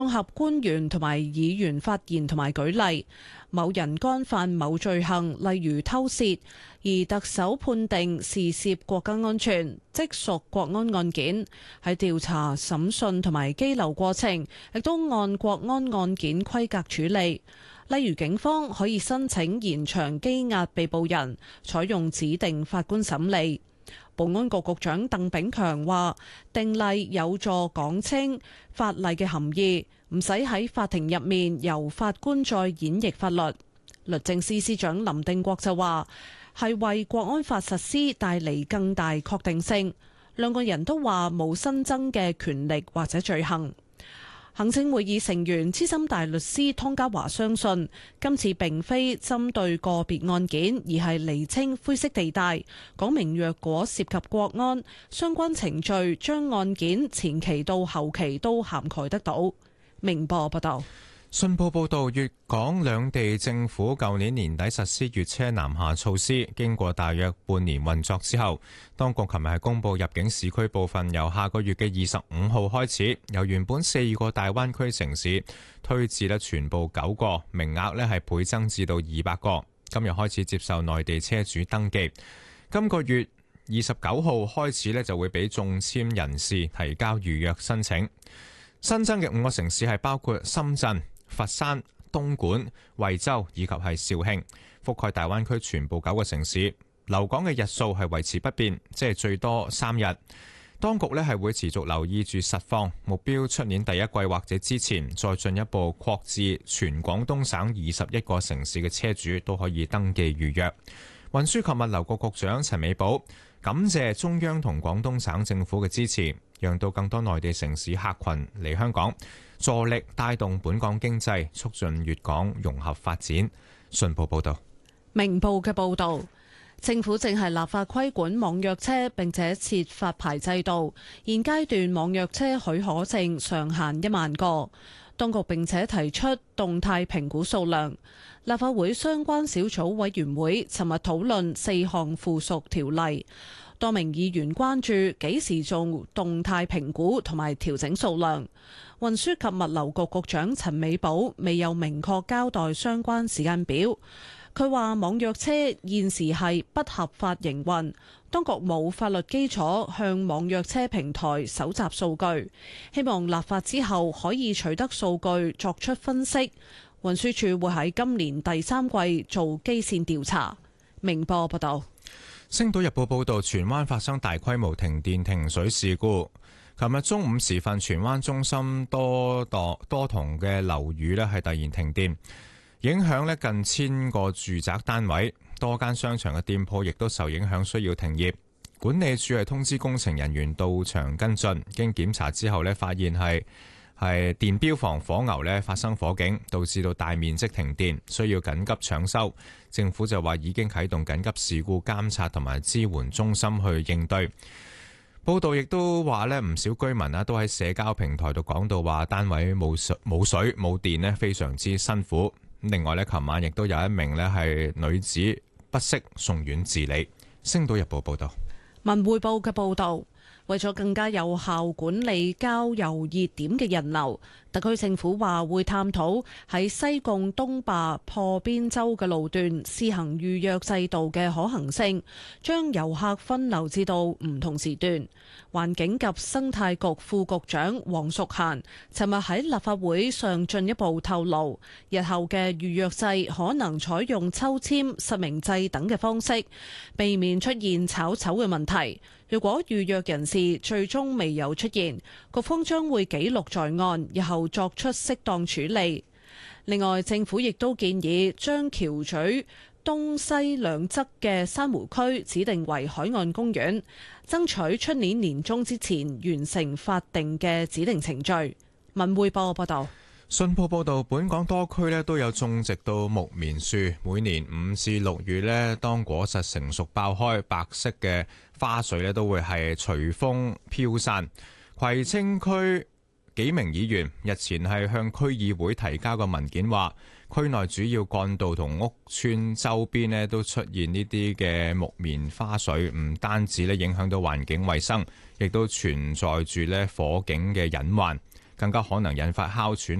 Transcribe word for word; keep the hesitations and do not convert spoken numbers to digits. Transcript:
綜合官員同埋議員發言同埋舉例，某人干犯某罪行，例如偷竊，而特首判定事涉國家安全，即屬國安案件。喺調查、審訊同埋羈留過程，亦都按國安案件規格處理。例如，警方可以申請延長羈押被捕人，採用指定法官審理。保安局局長鄧炳強話：定例有助講清法例嘅含義，唔使喺法庭入面由法官再演繹法律。律政司司長林定國就話：係為國安法實施帶嚟更大確定性。兩個人都話冇新增嘅權力或者罪行。行政會議成員資深大律師湯家驊相信，今次並非針對個別案件，而係釐清灰色地帶，講明若果涉及國安，相關程序將案件前期到後期都涵蓋得到。明報報道。 信報報導，粵港兩地政府舊年年底實施粵車南下措施，經過大約半年運作之後，當局琴日係公布入境市區部分由下個月嘅二十五號開始，由原本四個大灣區城市推至咧全部九個，名額咧係倍增至到二百個。今日開始接受內地車主登記，今個月二十九號開始咧就會俾中籤人士提交預約申請。新增嘅五個城市係包括深圳、佛山、東莞、惠州以及係肇慶，覆蓋大灣區全部九個城市。留港嘅日數係維持不變，即係最多三日。當局呢係會持續留意住實況，目標出年第一季或者之前再進一步擴至全廣東省二十一個城市嘅車主都可以登記預約。運輸及物流局局長陳美寶感謝中央同廣東省政府嘅支持，讓到更多內地城市客群嚟香港，助力帶動本港經濟，促進粵港融合發展。信報報道。 明報嘅報導，政府正係立法規管網約車，並且設發牌制度。現階段網約車許可證上限一萬個，當局並且提出動態評估數量。立法會相關小組委員會尋日討論四項附屬條例，多名議員關注幾時做動態評估同埋調整數量。運輸及物流局局長陳美寶未有明確交代相關時間表。佢話網約車現時係不合法營運，當局冇法律基礎向網約車平台搜集數據，希望立法之後可以取得數據作出分析。運輸署會喺今年第三季做基線調查。明報報道。 星島日報報道，荃灣發生大規模停電停水事故。琴日中午時分，荃灣中心多棟多幢嘅樓宇咧係突然停電，影響咧近千個住宅單位，多間商場嘅店鋪亦都受影響，需要停業。管理處係通知工程人員到場跟進，經檢查之後咧，發現係係電錶房火牛咧發生火警，導致到大面積停電，需要緊急搶修。政府就話已經啟動緊急事故監察同埋支援中心去應對。報道亦都話咧，唔少居民啊都喺社交平台度講到話單位冇水冇水冇電咧，非常之辛苦。另外咧，琴晚亦都有一名咧係女子不適送院治理。星島日報報道。 文匯報嘅報道。為咗更加有效管理郊遊熱點嘅人流，特區政府話會探討喺西貢東壩破邊洲嘅路段試行預約制度嘅可行性，將遊客分流至到唔同時段。環境及生態局副局長黃淑嫻尋日喺立法會上進一步透露，日後嘅預約制可能採用抽籤、實名制等嘅方式，避免出現炒籌嘅問題。如果預約人士最終未有出現，局方將會記錄在案，日後作出適當處理。另外，政府亦都建議將橋咀東西兩側嘅珊瑚區指定為海岸公園，爭取出年年中之前完成法定嘅指定程序。文匯報報道。 信報報道，本港多區咧都有種植到木棉樹，每年五至六月咧，當果實成熟爆開，白色嘅花絮咧都會係隨風飄散。葵青區幾名議員日前係向區議會提交個文件，話區內主要幹道同屋邨周邊咧都出現呢啲嘅木棉花絮，唔單止咧影響到環境衛生，亦都存在住咧火警嘅隱患。 更加可能引發哮喘